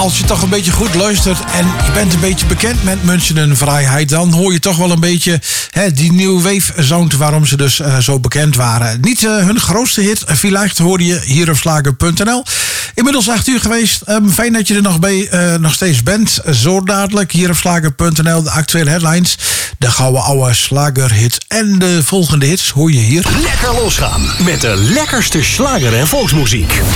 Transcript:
als je toch een beetje goed luistert en je bent een beetje bekend met München en Vrijheid, dan hoor je toch wel een beetje die New Wave sound waarom ze dus zo bekend waren. Niet hun grootste hit, vielleicht hoorde je hier op Slager.nl. Inmiddels 8 uur geweest. Fijn dat je er nog steeds bent. Zo dadelijk hier op Slager.nl de actuele headlines, de gouden oude slagerhit en de volgende hits hoor je hier. Lekker losgaan met de lekkerste slager en volksmuziek.